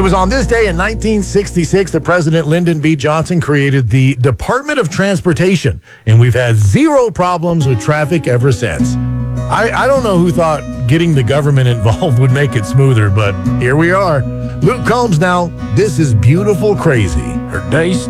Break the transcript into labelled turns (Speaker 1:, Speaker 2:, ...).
Speaker 1: was on this day in 1966 that President Lyndon B. Johnson created the Department of Transportation, and we've had zero problems with traffic ever since. I don't know who thought getting the government involved would make it smoother, but here we are. Luke Combs now. This is Beautiful Crazy.
Speaker 2: Her day started